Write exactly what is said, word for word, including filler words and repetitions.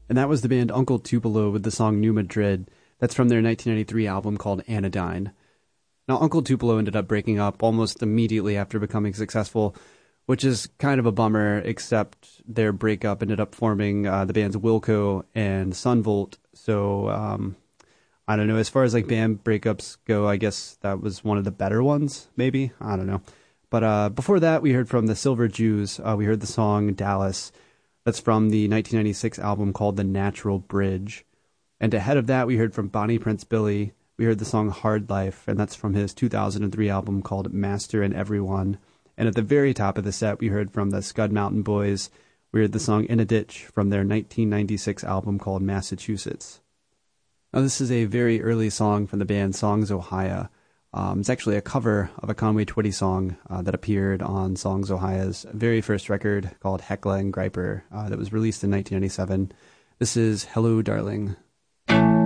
And that was the band Uncle Tupelo with the song New Madrid. That's from their nineteen ninety-three album called Anodyne. Now, Uncle Tupelo ended up breaking up almost immediately after becoming successful, which is kind of a bummer, except their breakup ended up forming uh, the bands Wilco and Sunvolt. So, um, I don't know. As far as like band breakups go, I guess that was one of the better ones, maybe. I don't know. But uh, before that, we heard from the Silver Jews. Uh, we heard the song Dallas. That's from the nineteen ninety-six album called The Natural Bridge. And ahead of that, we heard from Bonnie Prince Billy. We heard the song Hard Life, and that's from his two thousand three album called Master and Everyone. And at the very top of the set, we heard from the Scud Mountain Boys. We heard the song In a Ditch from their nineteen ninety-six album called Massachusetts. Now, this is a very early song from the band Songs Ohia. Um, it's actually a cover of a Conway Twitty song uh, that appeared on Songs Ohia's very first record called Heckla and Griper uh, that was released in nineteen ninety-seven. This is Hello, Darling.